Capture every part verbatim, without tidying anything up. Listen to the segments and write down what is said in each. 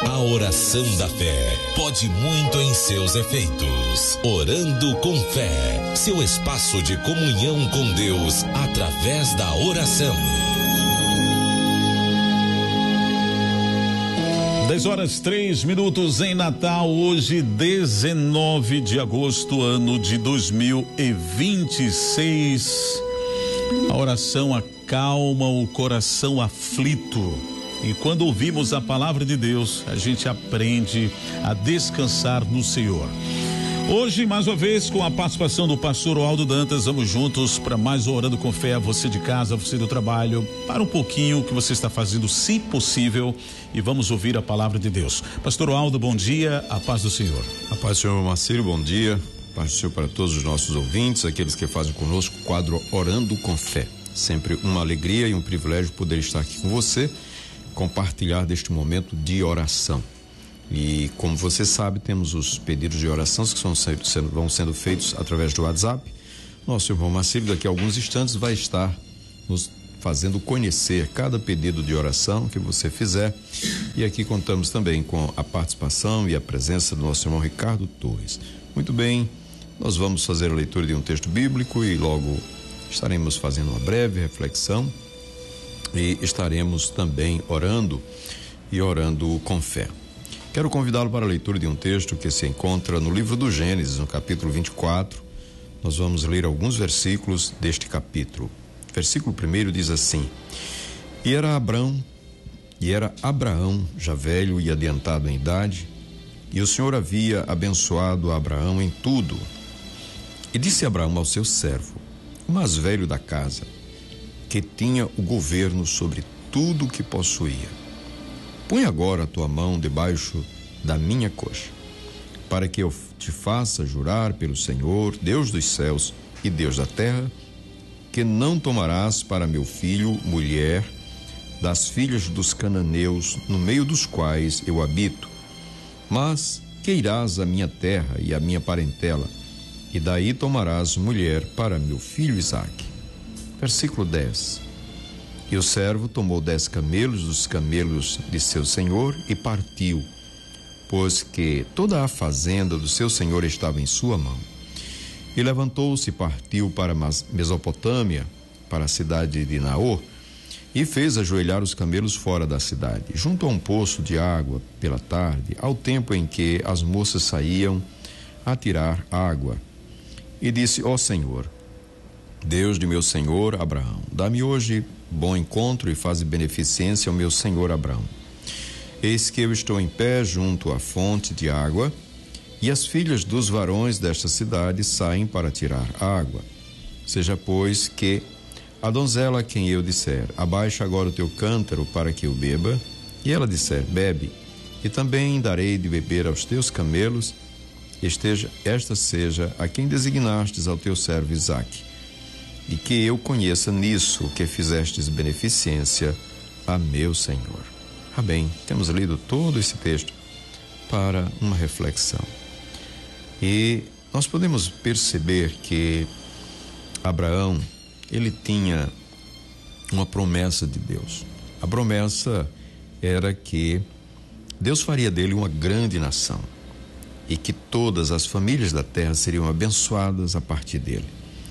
A oração da fé pode muito em seus efeitos. Orando com fé, seu espaço de comunhão com Deus através da oração. dez horas três minutos em Natal, hoje dezenove de agosto, ano de dois mil e vinte e seis. A oração acalma o coração aflito. E quando ouvimos a palavra de Deus, a gente aprende a descansar no Senhor. Hoje, mais uma vez, com a participação do pastor Aldo Dantas, vamos juntos para mais Orando com Fé. Você de casa, você do trabalho, para um pouquinho o que você está fazendo, se possível, e vamos ouvir a palavra de Deus. Pastor Aldo, bom dia, a paz do Senhor. A paz do Senhor, Marcílio, bom dia. A paz do Senhor para todos os nossos ouvintes, aqueles que fazem conosco o quadro Orando com Fé. Sempre uma alegria e um privilégio poder estar aqui com você, compartilhar deste momento de oração. E como você sabe, temos os pedidos de oração que são sendo, vão sendo feitos através do WhatsApp. Nosso irmão Marcílio, daqui a alguns instantes, vai estar nos fazendo conhecer cada pedido de oração que você fizer. E aqui contamos também com a participação e a presença do nosso irmão Ricardo Torres. Muito bem, nós vamos fazer a leitura de um texto bíblico e logo estaremos fazendo uma breve reflexão e estaremos também orando e orando com fé. Quero convidá-lo para a leitura de um texto que se encontra no livro do Gênesis, no capítulo vinte e quatro. Nós vamos ler alguns versículos deste capítulo. Versículo primeiro diz assim: E era Abrão, e era Abraão, já velho e adiantado em idade, e o Senhor havia abençoado a Abraão em tudo. E disse Abraão ao seu servo, o mais velho da casa, que tinha o governo sobre tudo o que possuía: Põe agora a tua mão debaixo da minha coxa, para que eu te faça jurar pelo Senhor, Deus dos céus e Deus da terra, que não tomarás para meu filho mulher das filhas dos cananeus, no meio dos quais eu habito, mas que irás à minha terra e à minha parentela, e daí tomarás mulher para meu filho Isaque. Versículo dez. E o servo tomou dez camelos dos camelos de seu senhor e partiu, pois que toda a fazenda do seu senhor estava em sua mão. E levantou-se e partiu para Mesopotâmia, para a cidade de Naor, e fez ajoelhar os camelos fora da cidade, junto a um poço de água pela tarde, ao tempo em que as moças saíam a tirar água. E disse: Ó Senhor, Deus de meu senhor Abraão, dá-me hoje bom encontro e faze beneficência ao meu senhor Abraão. Eis que eu estou em pé junto à fonte de água, e as filhas dos varões desta cidade saem para tirar água. Seja, pois, que a donzela a quem eu disser: abaixa agora o teu cântaro para que eu beba, e ela disser: bebe, e também darei de beber aos teus camelos, esteja, esta seja a quem designastes ao teu servo Isaque, e que eu conheça nisso que fizestes beneficência a meu Senhor. Ah, bem, temos lido todo esse texto para uma reflexão. E nós podemos perceber que Abraão, ele tinha uma promessa de Deus. A promessa era que Deus faria dele uma grande nação e que todas as famílias da terra seriam abençoadas a partir dele.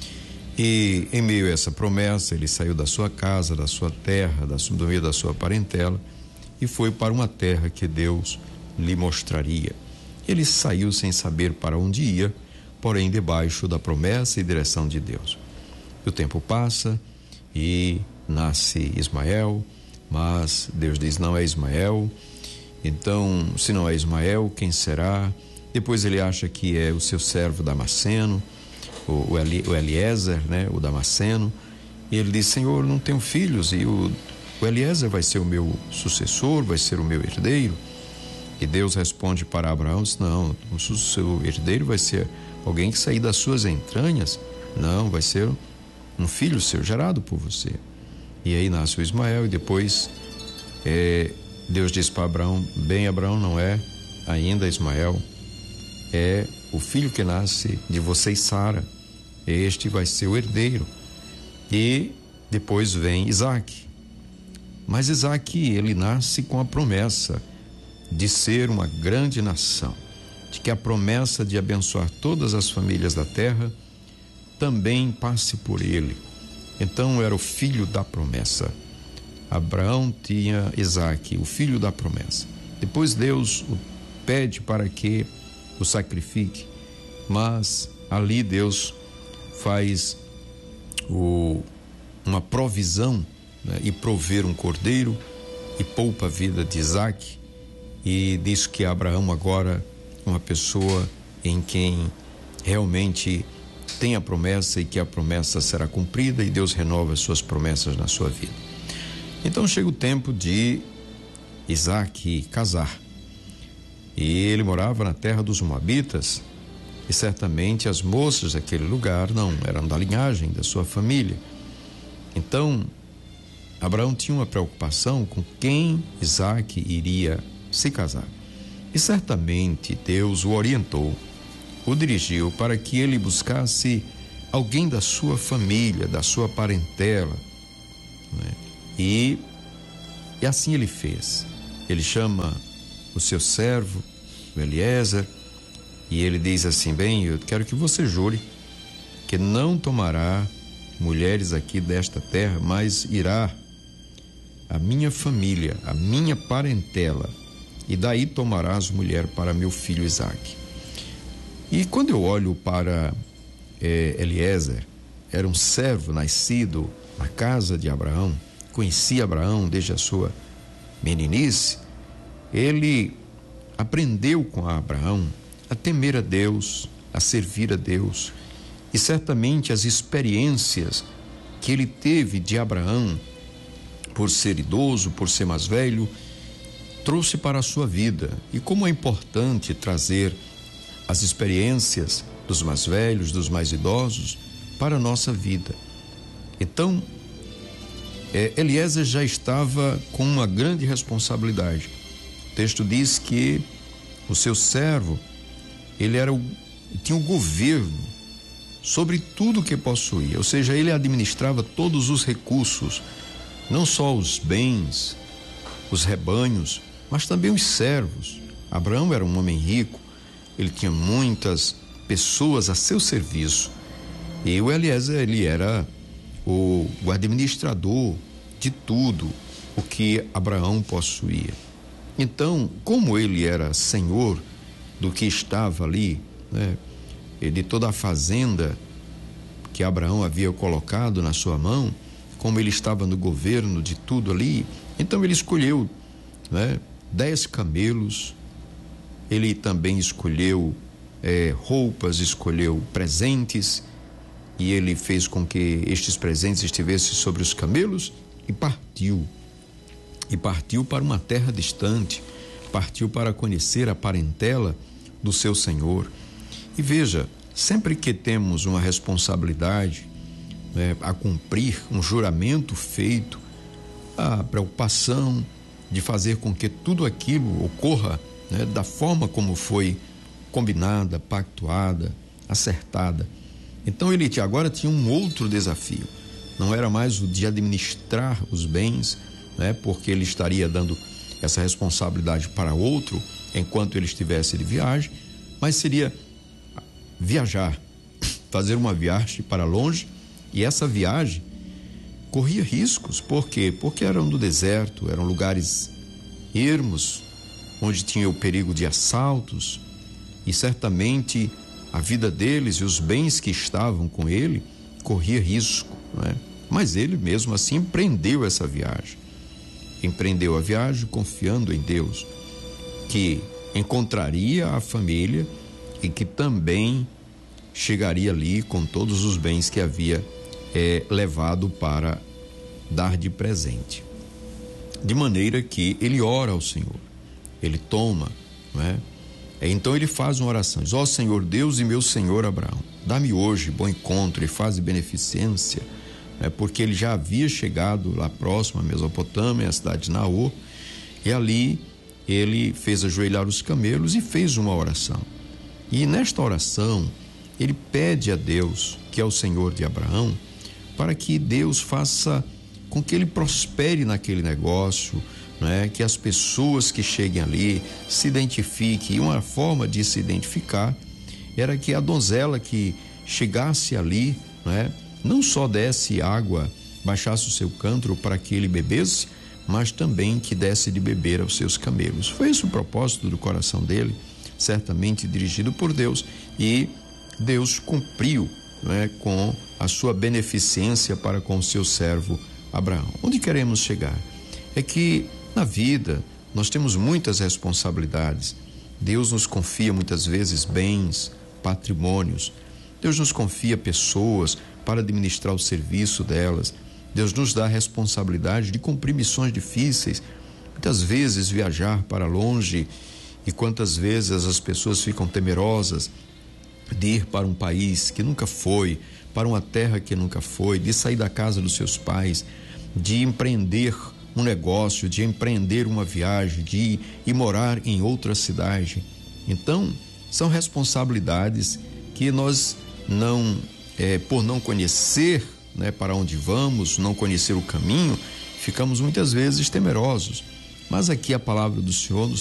E em meio a essa promessa, ele saiu da sua casa, da sua terra, da sua, do meio da sua parentela, e foi para uma terra que Deus lhe mostraria. Ele saiu sem saber para onde ia, porém debaixo da promessa e direção de Deus. O tempo passa e nasce Ismael, mas Deus diz: não é Ismael. Então, se não é Ismael, quem será? Depois ele acha que é o seu servo Damasceno, o, o, Eli, o Eliezer, né, o Damasceno, e ele diz: Senhor, não tenho filhos, e o, o Eliezer vai ser o meu sucessor, vai ser o meu herdeiro. E Deus responde para Abraão: não, o seu herdeiro vai ser alguém que sair das suas entranhas, não, vai ser um filho seu, gerado por você. E aí nasce o Ismael, e depois é, Deus diz para Abraão: bem, Abraão, não é ainda Ismael, é o filho que nasce de você e Sara, este vai ser o herdeiro. E depois vem Isaque. Mas Isaque, ele nasce com a promessa de ser uma grande nação, de que a promessa de abençoar todas as famílias da terra também passe por ele. Então era o filho da promessa. Abraão tinha Isaque, o filho da promessa. Depois Deus o pede para que o sacrifique, mas ali Deus faz o, uma provisão, né, e prover um cordeiro e poupa a vida de Isaque, e diz que Abraão agora é uma pessoa em quem realmente tem a promessa e que a promessa será cumprida, e Deus renova as suas promessas na sua vida. Então chega o tempo de Isaque casar, e ele morava na terra dos Moabitas, e certamente as moças daquele lugar não eram da linhagem da sua família. Então Abraão tinha uma preocupação com quem Isaque iria se casar, e certamente Deus o orientou, o dirigiu para que ele buscasse alguém da sua família, da sua parentela, né? e, e assim ele fez. Ele chama o seu servo, o Eliezer, e ele diz assim: bem, eu quero que você jure que não tomará mulheres aqui desta terra, mas irá a minha família, a minha parentela, e daí tomarás mulher para meu filho Isaque. E quando eu olho para eh, Eliezer, era um servo nascido na casa de Abraão, conhecia Abraão desde a sua meninice. Ele aprendeu com Abraão a temer a Deus, a servir a Deus, e certamente as experiências que ele teve de Abraão, por ser idoso, por ser mais velho, trouxe para a sua vida. E como é importante trazer as experiências dos mais velhos, dos mais idosos, para a nossa vida. Então, é, Eliezer já estava com uma grande responsabilidade. O texto diz que o seu servo, ele era o, tinha o governo sobre tudo que possuía, ou seja, ele administrava todos os recursos, não só os bens, os rebanhos, mas também os servos. Abraão era um homem rico, ele tinha muitas pessoas a seu serviço, e o Eliezer, ele era o, o administrador de tudo o que Abraão possuía. Então, como ele era senhor do que estava ali, né, de toda a fazenda que Abraão havia colocado na sua mão, como ele estava no governo de tudo ali, então ele escolheu, né, dez camelos. Ele também escolheu é, roupas, escolheu presentes, e ele fez com que estes presentes estivessem sobre os camelos e partiu. E partiu para uma terra distante, partiu para conhecer a parentela do seu Senhor. E veja, sempre que temos uma responsabilidade, né, a cumprir, um juramento feito, a preocupação de fazer com que tudo aquilo ocorra, né, da forma como foi combinada, pactuada, acertada. Então ele agora tinha um outro desafio. Não era mais o de administrar os bens, né, porque ele estaria dando essa responsabilidade para outro enquanto ele estivesse de viagem, mas seria viajar, fazer uma viagem para longe. E essa viagem corria riscos. Por quê? Porque eram no deserto, eram lugares ermos, onde tinha o perigo de assaltos, e certamente a vida deles e os bens que estavam com ele corria risco, não é? Mas ele mesmo assim empreendeu essa viagem. Empreendeu a viagem confiando em Deus, que encontraria a família e que também chegaria ali com todos os bens que havia é, levado para dar de presente. De maneira que ele ora ao Senhor, ele toma, não é? Então ele faz uma oração, diz: ó Senhor Deus e meu Senhor Abraão, dá-me hoje bom encontro e faz beneficência, né? Porque ele já havia chegado lá próximo à Mesopotâmia, a cidade de Naor, e ali ele fez ajoelhar os camelos e fez uma oração. E nesta oração ele pede a Deus, que é o Senhor de Abraão, para que Deus faça com que ele prospere naquele negócio, né, que as pessoas que cheguem ali se identifiquem. E uma forma de se identificar era que a donzela que chegasse ali, né, não só desse água, baixasse o seu cântaro para que ele bebesse, mas também que desse de beber aos seus camelos. Foi esse o propósito do coração dele, certamente dirigido por Deus, e Deus cumpriu, né, com a sua beneficência para com o seu servo Abraão. Onde queremos chegar? É que na vida nós temos muitas responsabilidades. Deus nos confia muitas vezes bens, patrimônios. Deus nos confia pessoas para administrar o serviço delas. Deus nos dá a responsabilidade de cumprir missões difíceis. Muitas vezes viajar para longe, e quantas vezes as pessoas ficam temerosas de ir para um país que nunca foi, para uma terra que nunca foi, de sair da casa dos seus pais, de empreender um negócio, de empreender uma viagem, de ir morar em outra cidade. Então, são responsabilidades que nós não, é, por não conhecer, né, para onde vamos, não conhecer o caminho, ficamos muitas vezes temerosos. Mas aqui a palavra do Senhor nos